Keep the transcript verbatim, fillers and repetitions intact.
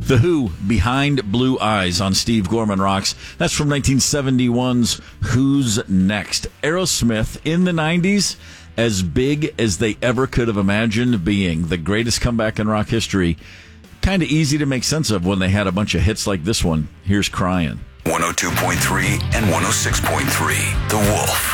The Who, Behind Blue Eyes on Steve Gorman Rocks. That's from nineteen seventy-one's Who's Next. Aerosmith in the nineties, as big as they ever could have imagined being. The greatest comeback in rock history. Kind of easy to make sense of when they had a bunch of hits like this one. Here's Crying. one oh two point three and one oh six point three, The Wolf.